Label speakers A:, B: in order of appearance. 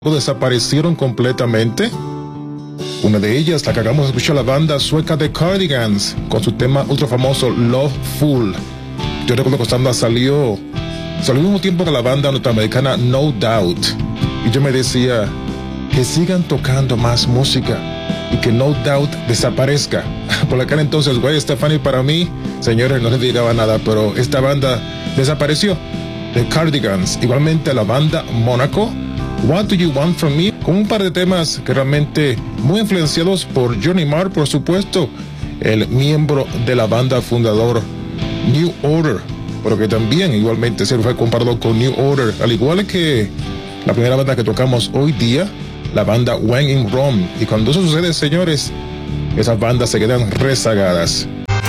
A: desaparecieron completamente. Una de ellas, la que acabamos de escuchar, la banda sueca The Cardigans, con su tema ultra famoso Loveful. Yo recuerdo que esta banda salió al mismo tiempo que la banda norteamericana No Doubt. Y yo me decía, que sigan tocando más música y que No Doubt desaparezca. Por aquel entonces, Gwen Stefani para mí, señores, no les digaba nada, pero esta banda desapareció. The Cardigans, igualmente la banda Mónaco, What Do You Want From Me, con un par de temas que realmente muy influenciados por Johnny Marr, por supuesto, el miembro de la banda fundador New Order, pero que también igualmente se fue comparado con New Order, al igual que la primera banda que tocamos hoy día, la banda When in Rome. Y cuando eso sucede, señores, esas bandas se quedan rezagadas.